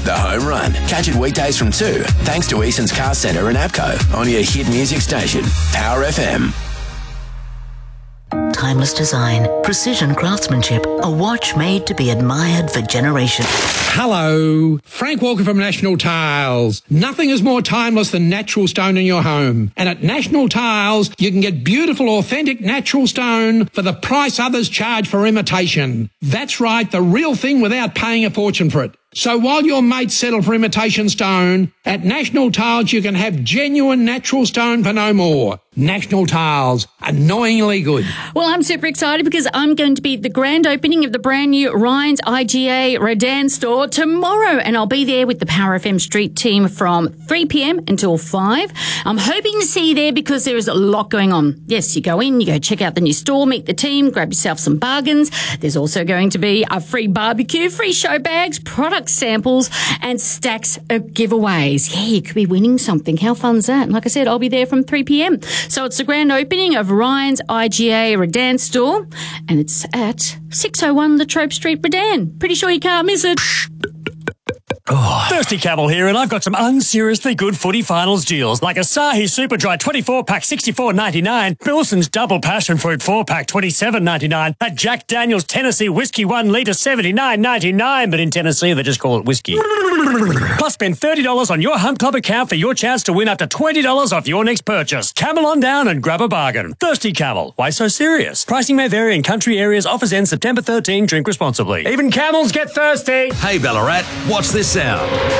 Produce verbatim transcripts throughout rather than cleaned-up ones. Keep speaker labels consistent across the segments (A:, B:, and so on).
A: The Home Run. Catch it weekdays from two, thanks to Eason's Car Centre and APCO on your hit music station, Power F M.
B: Timeless design, precision craftsmanship, a watch made to be admired for generations.
C: Hello, Frank Walker from National Tiles. Nothing is more timeless than natural stone in your home. And at National Tiles, you can get beautiful, authentic natural stone for the price others charge for imitation. That's right, the real thing without paying a fortune for it. So while your mates settle for imitation stone, at National Tiles you can have genuine natural stone for no more. National Tiles, annoyingly good.
D: Well, I'm super excited because I'm going to be at the grand opening of the brand new Ryan's I G A Rodan store tomorrow, and I'll be there with the Power F M Street team from three p.m. until five. I'm hoping to see you there because there is a lot going on. Yes, you go in, you go check out the new store, meet the team, grab yourself some bargains. There's also going to be a free barbecue, free show bags, product samples, and stacks of giveaways. Yeah, you could be winning something. How fun's that? Like I said, I'll be there from three p.m. So it's the grand opening of Ryan's I G A Rodan store, and it's at six oh one Latrobe Street, Rodan. Pretty sure you can't miss it.
E: Oh. Thirsty Camel here, and I've got some unseriously good footy finals deals, like Asahi Super Dry twenty-four pack sixty-four ninety-nine, Bilson's Double Passion Fruit four pack twenty-seven ninety-nine, a Jack Daniel's Tennessee Whiskey one litre seventy-nine ninety-nine, but in Tennessee they just call it whiskey. Plus, spend thirty dollars on your Hunt Club account for your chance to win up to twenty dollars off your next purchase. Camel on down and grab a bargain. Thirsty Camel. Why so serious? Pricing may vary in country areas. Offers end September thirteenth. Drink responsibly. Even camels get thirsty.
F: Hey Ballarat, what's this sound?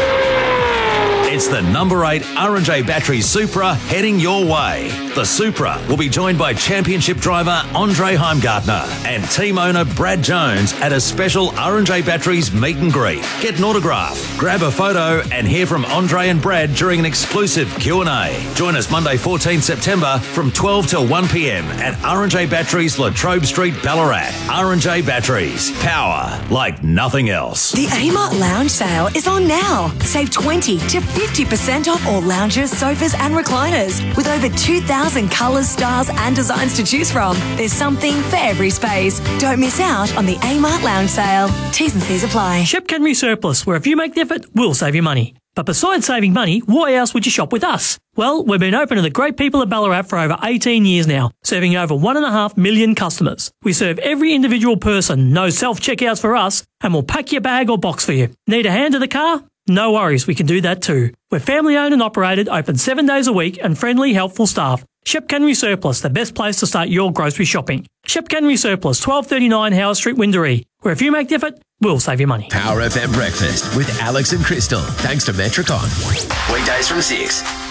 F: It's the number eight R and J Batteries Supra heading your way. The Supra will be joined by championship driver Andre Heimgartner and team owner Brad Jones at a special R and J Batteries meet and greet. Get an autograph, grab a photo and hear from Andre and Brad during an exclusive Q and A. Join us Monday fourteenth September from twelve till one p.m. at R and J Batteries Latrobe Street, Ballarat. R and J Batteries. Power like nothing else.
G: The Amart Lounge sale is on now. Save twenty to fifty percent off all lounges, sofas and recliners. With over two thousand colours, styles and designs to choose from, there's something for every space. Don't miss out on the Amart Lounge sale. T's and C's apply.
H: Shop Kenry Surplus, where if you make the effort, we'll save you money. But besides saving money, why else would you shop with us? Well, we've been open to the great people of Ballarat for over eighteen years now, serving over one and a half million customers. We serve every individual person, no self-checkouts for us, and we'll pack your bag or box for you. Need a hand to the car? No worries, we can do that too. We're family owned and operated, open seven days a week, and friendly, helpful staff. Shep Kenry Surplus, the best place to start your grocery shopping. Shep Kenry Surplus, twelve thirty-nine Howard Street, Windaree, where if you make the effort, we'll save you money.
A: Power F M Breakfast with Alex and Crystal, thanks to Metricon. Weekdays from six.